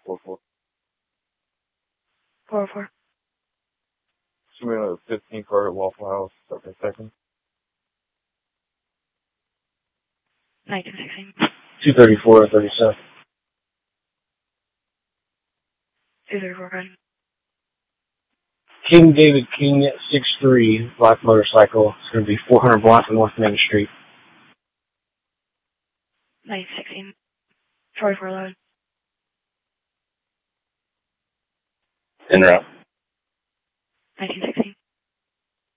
4-4. 404. Should we have a 15 car at Waffle House, second second? 1916. 234 37. 234, Gun. King David King 63, black motorcycle. It's going to be 400 block of North Main Street. 1916. 4411. En route.